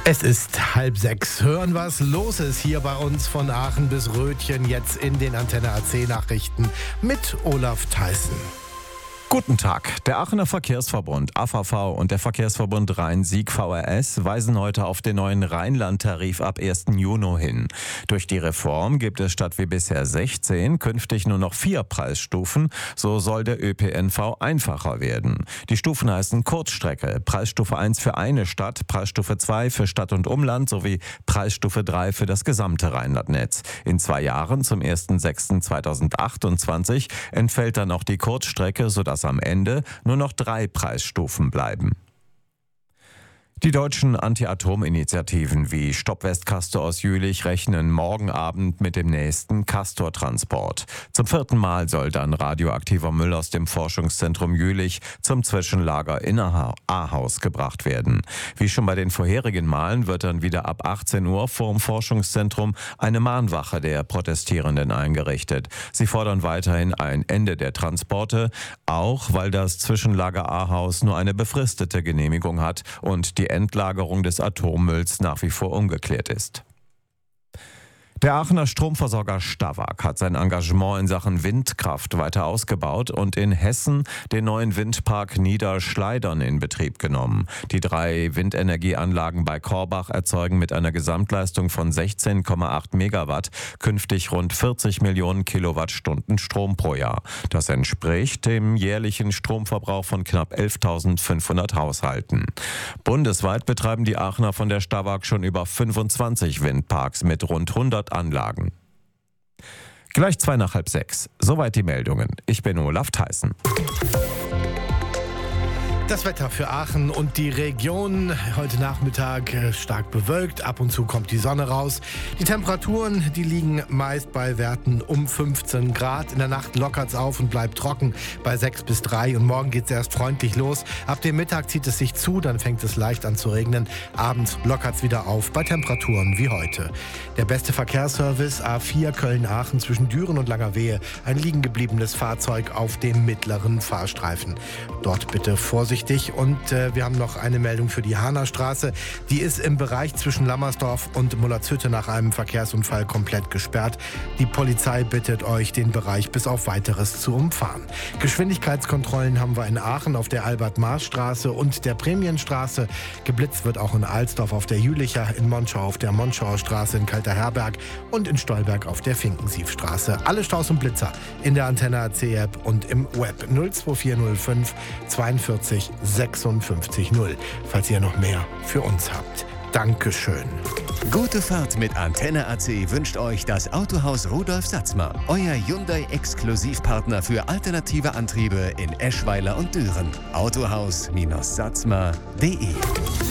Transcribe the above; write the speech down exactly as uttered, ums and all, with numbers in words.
Es ist halb sechs. Hören, was los ist hier bei uns von Aachen bis Rötchen, jetzt in den Antenne A C Nachrichten mit Olaf Theissen. Guten Tag. Der Aachener Verkehrsverbund A V V und der Verkehrsverbund Rhein-Sieg V R S weisen heute auf den neuen Rheinland-Tarif ab ersten Juni hin. Durch die Reform gibt es statt wie bisher sechzehn künftig nur noch vier Preisstufen. So soll der Ö P N V einfacher werden. Die Stufen heißen Kurzstrecke, Preisstufe eins für eine Stadt, Preisstufe zwei für Stadt und Umland sowie Preisstufe drei für das gesamte Rheinlandnetz. In zwei Jahren, zum ersten sechsten zweitausendachtundzwanzig, entfällt dann auch die Kurzstrecke, sodass am Ende nur noch drei Preisstufen bleiben. Die deutschen Anti-Atom-Initiativen wie Stopp Westcastor aus Jülich rechnen morgen Abend mit dem nächsten Castor-Transport. Zum vierten Mal soll dann radioaktiver Müll aus dem Forschungszentrum Jülich zum Zwischenlager in Ahaus gebracht werden. Wie schon bei den vorherigen Malen wird dann wieder ab achtzehn Uhr vorm Forschungszentrum eine Mahnwache der Protestierenden eingerichtet. Sie fordern weiterhin ein Ende der Transporte, auch weil das Zwischenlager Ahaus nur eine befristete Genehmigung hat und die Endlagerung des Atommülls nach wie vor ungeklärt ist. Der Aachener Stromversorger Stawag hat sein Engagement in Sachen Windkraft weiter ausgebaut und in Hessen den neuen Windpark Niederschleidern in Betrieb genommen. Die drei Windenergieanlagen bei Korbach erzeugen mit einer Gesamtleistung von sechzehn Komma acht Megawatt künftig rund vierzig Millionen Kilowattstunden Strom pro Jahr. Das entspricht dem jährlichen Stromverbrauch von knapp elftausendfünfhundert Haushalten. Bundesweit betreiben die Aachener von der Stawag schon über fünfundzwanzig Windparks mit rund hundert Anlagen. Gleich zwei nach halb sechs. Soweit die Meldungen. Ich bin Olaf Theissen. Das Wetter für Aachen und die Region. Heute Nachmittag stark bewölkt, ab und zu kommt die Sonne raus. Die Temperaturen, die liegen meist bei Werten um fünfzehn Grad. In der Nacht lockert es auf und bleibt trocken bei sechs bis drei. Und morgen geht es erst freundlich los. Ab dem Mittag zieht es sich zu, dann fängt es leicht an zu regnen. Abends lockert es wieder auf bei Temperaturen wie heute. Der beste Verkehrsservice A vier Köln-Aachen zwischen Düren und Langerwehe. Ein liegen gebliebenes Fahrzeug auf dem mittleren Fahrstreifen. Dort bitte Vorsicht. Und äh, wir haben noch eine Meldung für die Hahnerstraße. Die ist im Bereich zwischen Lammersdorf und Mullertshütte nach einem Verkehrsunfall komplett gesperrt. Die Polizei bittet euch, den Bereich bis auf Weiteres zu umfahren. Geschwindigkeitskontrollen haben wir in Aachen auf der Albert-Maas-Straße und der Prämienstraße. Geblitzt wird auch in Alsdorf auf der Jülicher, in Monschau auf der Monschauer Straße, in Kalterherberg und in Stolberg auf der Finkensiefstraße. Alle Staus und Blitzer in der Antenne A C App und im Web null zwei vier null fünf zweiundvierzig sechsundfünfzig null, falls ihr noch mehr für uns habt. Dankeschön. Gute Fahrt mit Antenne A C wünscht euch das Autohaus Rudolf Satzmer, euer Hyundai-Exklusivpartner für alternative Antriebe in Eschweiler und Düren. autohaus Bindestrich satzmer punkt de